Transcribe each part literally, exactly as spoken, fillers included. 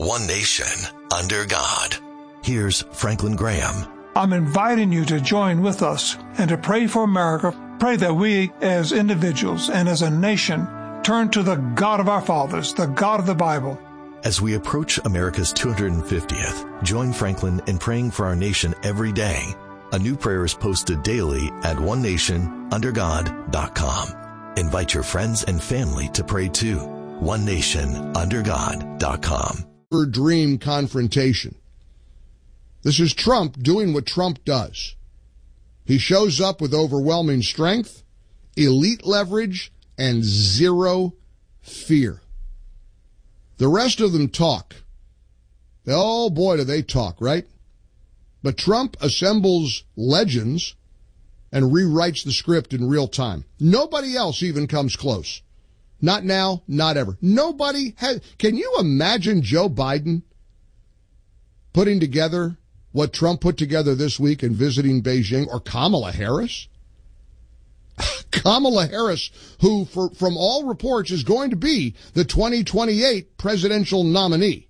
one nation, under God. Here's Franklin Graham. I'm inviting you to join with us and to pray for America. Pray that we as individuals and as a nation turn to the God of our fathers, the God of the Bible. As we approach America's two hundred fiftieth, join Franklin in praying for our nation every day. A new prayer is posted daily at one nation under god dot com. Invite your friends and family to pray too. one nation under god dot com. Dream confrontation. This is Trump doing what Trump does. He shows up with overwhelming strength, elite leverage, and zero fear. The rest of them talk. Oh boy, do they talk, right? But Trump assembles legends and rewrites the script in real time. Nobody else even comes close. Not now, not ever. Nobody has. Can you imagine Joe Biden putting together what Trump put together this week and visiting Beijing, or Kamala Harris? Kamala Harris, who, for, from all reports, is going to be the twenty twenty-eight presidential nominee.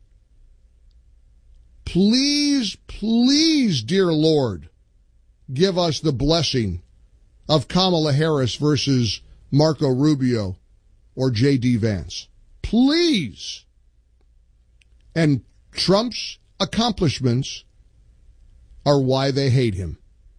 Please, please, dear Lord, give us the blessing of Kamala Harris versus Marco Rubio or J D Vance. Please. And Trump's accomplishments are why they hate him.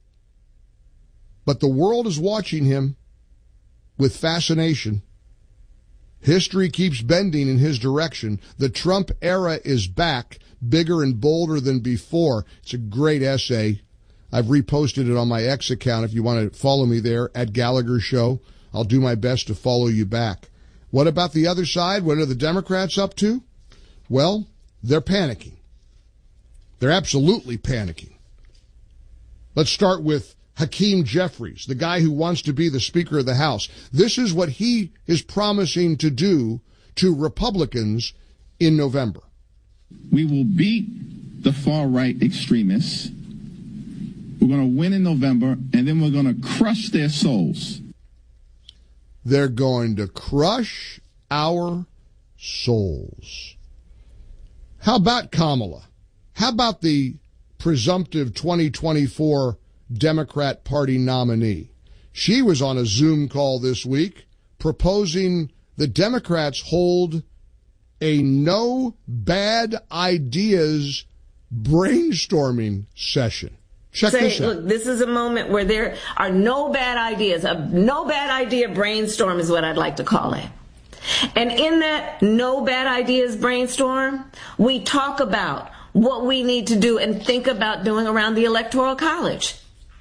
But the world is watching him with fascination. History keeps bending in his direction. The Trump era is back, bigger and bolder than before. It's a great essay. I've reposted it on my X account if you want to follow me there, at Gallagher Show. I'll do my best to follow you back. What about the other side? What are the Democrats up to? Well, they're panicking. They're absolutely panicking. Let's start with Hakeem Jeffries, the guy who wants to be the Speaker of the House. This is what he is promising to do to Republicans in November. We will beat the far-right extremists. We're going to win in November, and then we're going to crush their souls. They're going to crush our souls. How about Kamala? How about the presumptive twenty twenty-four Democrat Party nominee? She was on a Zoom call this week proposing the Democrats hold a no bad ideas brainstorming session. Check Say, this out. Look, this is a moment where there are no bad ideas. A no bad idea brainstorm is what I'd like to call it. And in that no bad ideas brainstorm, we talk about what we need to do and think about doing around the Electoral College.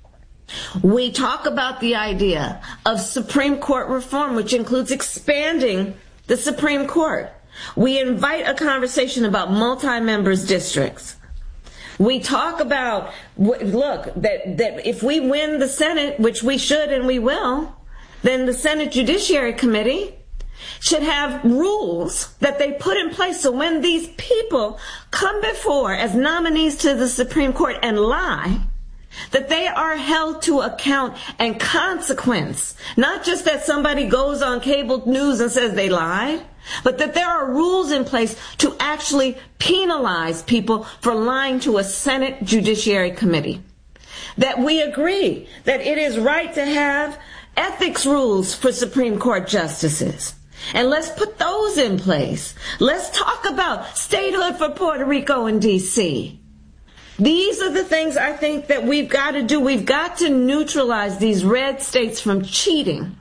We talk about the idea of Supreme Court reform, which includes expanding the Supreme Court. We invite a conversation about multi-members districts. We talk about, look, that, that if we win the Senate, which we should and we will, then the Senate Judiciary Committee should have rules that they put in place so when these people come before as nominees to the Supreme Court and lie, that they are held to account and consequence. Not just that somebody goes on cable news and says they lied, but that there are rules in place to actually penalize people for lying to a Senate Judiciary Committee. That we agree that it is right to have ethics rules for Supreme Court justices. And let's put those in place. Let's talk about statehood for Puerto Rico and D C. These are the things I think that we've got to do. We've got to neutralize these red states from cheating.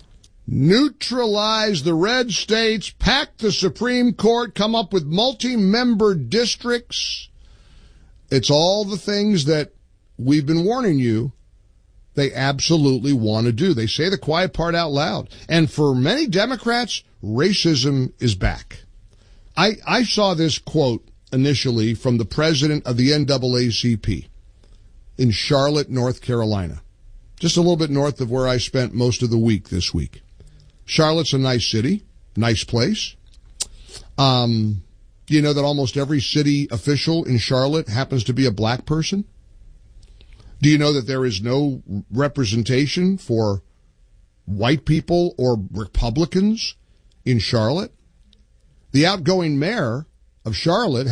Neutralize the red states, pack the Supreme Court, come up with multi-member districts. It's all the things that we've been warning you they absolutely want to do. They say the quiet part out loud. And for many Democrats, racism is back. I, I saw this quote initially from the president of the N double A C P in Charlotte, North Carolina, just a little bit north of where I spent most of the week this week. Charlotte's a nice city, nice place. Um, do you know that almost every city official in Charlotte happens to be a black person? Do you know that there is no representation for white people or Republicans in Charlotte? The outgoing mayor of Charlotte